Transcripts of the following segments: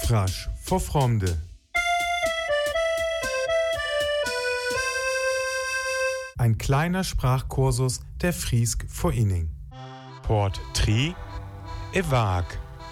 Frasch vor Fremde. Ein kleiner Sprachkursus der Friesk vor Inning. Port Tri, Ewag.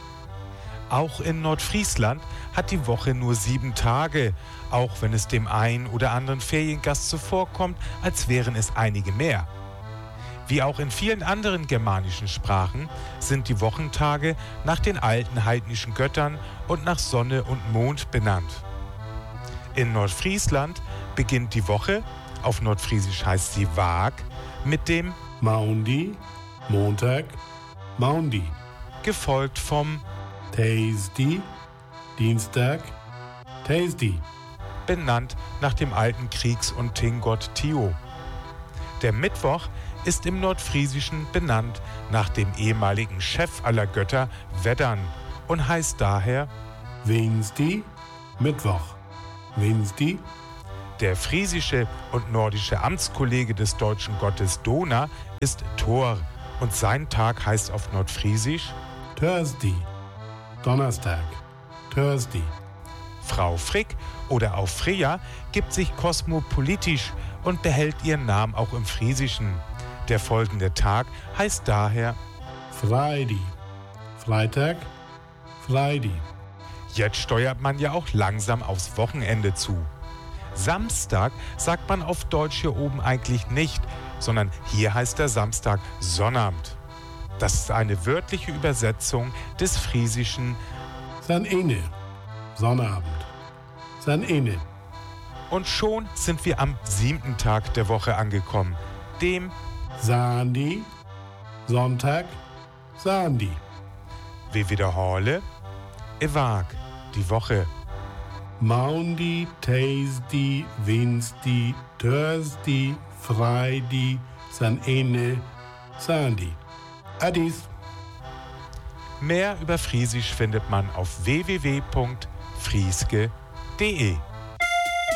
Auch in Nordfriesland hat die Woche nur 7 Tage, auch wenn es dem einen oder anderen Feriengast zuvorkommt, als wären es einige mehr. Wie auch in vielen anderen germanischen Sprachen sind die Wochentage nach den alten heidnischen Göttern und nach Sonne und Mond benannt. In Nordfriesland beginnt die Woche, auf Nordfriesisch heißt sie Wag, mit dem Maundi, Montag, Maundi. Gefolgt vom Teisdi, Dienstag, Teisdi. Benannt nach dem alten Kriegs- und Tinggott Tio. Der Mittwoch ist im Nordfriesischen benannt nach dem ehemaligen Chef aller Götter Weddern und heißt daher Wednesday, Mittwoch. Wednesday. Der friesische und nordische Amtskollege des deutschen Gottes Dona ist Thor und sein Tag heißt auf Nordfriesisch Thursday, Donnerstag, Thursday. Frau Frick oder auch Freya gibt sich kosmopolitisch und behält ihren Namen auch im Friesischen. Der folgende Tag heißt daher Friday, Freitag, Friday. Jetzt steuert man ja auch langsam aufs Wochenende zu. Samstag sagt man auf Deutsch hier oben eigentlich nicht, sondern hier heißt der Samstag Sonnabend. Das ist eine wörtliche Übersetzung des Friesischen Sanene, Sonnabend. Sanene. Und schon sind wir am 7. Tag der Woche angekommen, dem Sandi, Sonntag, Sandi. wir wiederhole, Ewag, die Woche. Maundi, Tuesday, Wednesday, Thursday, Friday, Sanene, Sandi. Adis. Mehr über Friesisch findet man auf www.frieske.de.